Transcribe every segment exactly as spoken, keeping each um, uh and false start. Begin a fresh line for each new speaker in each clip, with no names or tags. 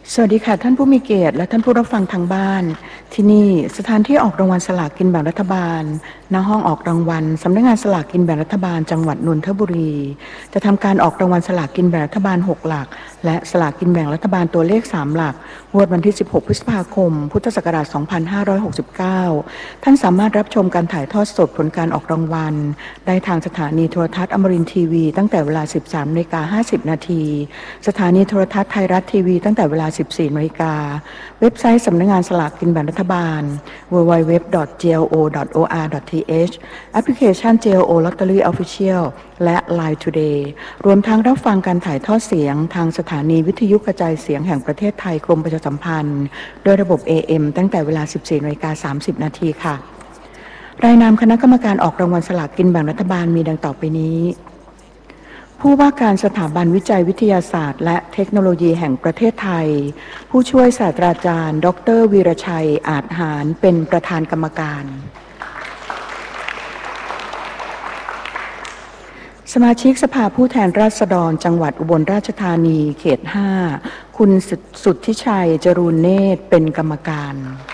สวัสดีค่ะท่านผู้มีเกียรติและท่านผู้รับฟังทางบ้านที่นี่สถานที่ออกรางวัลสลากกินแบ่งรัฐบาลณห้องออกรางวัลสำนักงานสลากกินแบ่งรัฐบาลจังหวัดนนทบุรีจะทำการออกรางวัลสลากกินแบ่งรัฐบาลหกหลักและสลากกินแบ่งรัฐบาลตัวเลขสามหลักงวดวันที่สิบหกพฤษภาคมพุทธศักราชสองพันห้าร้อยหกสิบเก้าท่านสามารถรับชมการถ่ายทอดสดผลการออกรางวัลได้ทางสถานีโทรทัศน์อมรินทร์ทีวีตั้งแต่เวลา สิบสามนาฬิกาห้าสิบนาทีสถานีโทรทัศน์ไทยรัฐทีวีตั้งแต่เวลา สิบสี่นาฬิกาเว็บไซต์สำนักงานสลากกินแบ่งรัฐบาล ดับเบิลยู ดับเบิลยู ดับเบิลยู ดอท จี แอล โอ ดอท โอ อาร์ ดอท ที เอช แอปพลิเคชัน จี แอล โอ Lottery Official และ ไลน์ Today รวมทั้งรับฟังการถ่ายทอดเสียงทางสถานีวิทยุกระจายเสียงแห่งประเทศไทยกรมประชาสัมพันธ์โดยระบบ เอ เอ็ม ตั้งแต่เวลา สิบสี่นาฬิกาสามสิบนาทีค่ะรายนามคณะกรรมการออกรางวัลสลากกินแบ่งรัฐบาลมีดังต่อไปนี้ผู้ว่าการสถาบันวิจัยวิทยาศาสตร์และเทคโนโลยีแห่งประเทศไทยผู้ช่วยศาสตราจารย์ดรวีรชัยอาจหารเป็นประธานกรรมการสมาชิกสภาผู้แทนราษฎรจังหวัดอุบลราชธานีเขตห้าคุณสุทธิชัยจรูนเนตรเป็นกรรมการ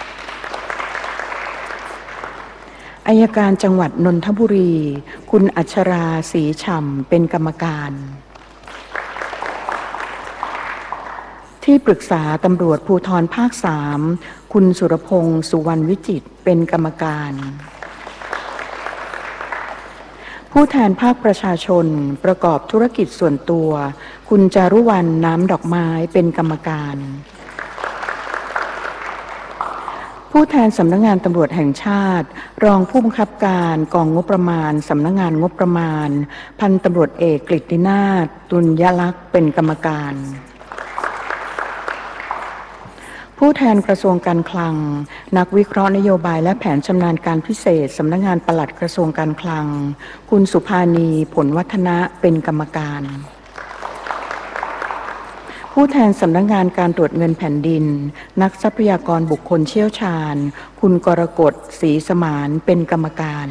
อัยการจังหวัดนนทบุรีคุณอัชราศรีฉ่ำเป็นกรรมการที่ปรึกษาตำรวจภูธรภาคสามคุณสุรพงษ์สุวรรณวิจิตรเป็นกรรมการผู้แทนภาคประชาชนประกอบธุรกิจส่วนตัวคุณจารุวรรณน้ำดอกไม้เป็นกรรมการผู้แทนสำนักงานตำรวจแห่งชาติรองผู้บังคับการกองงบประมาณสำนักงานงบประมาณพันตำรวจเอกกฤตินาถตุลยลักษณ์เป็นกรรมการผู้แทนกระทรวงการคลังนักวิเคราะห์นโยบายและแผนชำนาญการพิเศษสำนักงานปลัดกระทรวงการคลังคุณสุภานีผลวัฒนะเป็นกรรมการผู้แทนสำนักงานการตรวจเงินแผ่นดินนักทรัพยากรบุคคลเชี่ยวชาญคุณกรกฎศรีสมานเป็นกรรมการ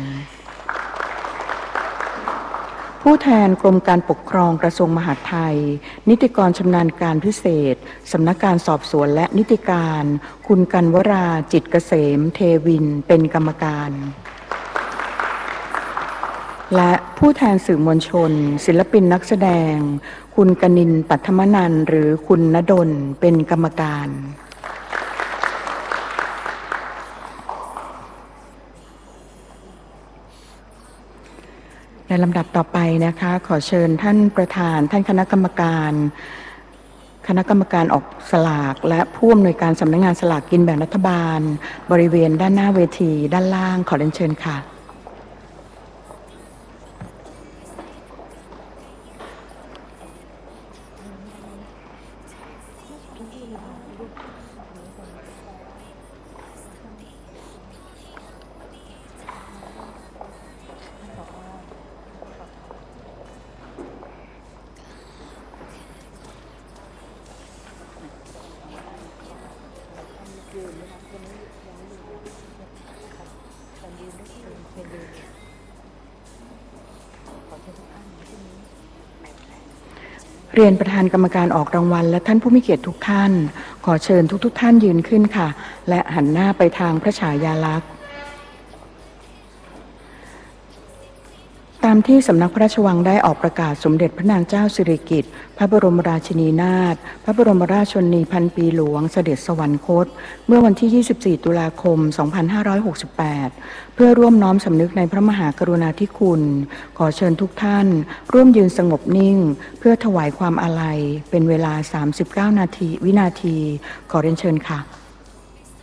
ผู้แทนกรมการปกครองกระทรวงมหาดไทยนิติกรชำนาญการพิเศษสำนักการสอบสวนและนิติการคุณกันวราจิตเกษมเทวินเป็นกรรมการและผู้แทนสื่อมวลชนศิลปินนักแสดงคุณกนินทร์ปัทมนันท์หรือคุณณดลเป็นกรรมการในลำดับต่อไปนะคะขอเชิญท่านประธานท่านคณะกรรมการคณะกรรมการออกสลากและผู้อำนวยการสำนักงานสลากกินแบ่งรัฐบาลบริเวณด้านหน้าเวทีด้านล่างขอเรียนเชิญค่ะเรียนประธานกรรมการออกรางวัลและท่านผู้มีเกียรติทุกท่านขอเชิญทุกๆ ท่านยืนขึ้นค่ะและหันหน้าไปทางพระฉายาลักษณ์ตามที่สำนักพระราชวังได้ออกประกาศสมเด็จพระนางเจ้าสิริกิติ์พระบรมราชินีนาถพระบรมราชชนนีพันปีหลวงเสด็จสวรรคตเมื่อวันที่ยี่สิบสี่ตุลาคมสองพันห้าร้อยหกสิบแปดเพื่อร่วมน้อมสำนึกในพระมหากรุณาธิคุณขอเชิญทุกท่านร่วมยืนสงบนิ่งเพื่อถวายความอาลัยเป็นเวลาสามสิบเก้านาทีวินาทีขอเรียนเชิญค่ะ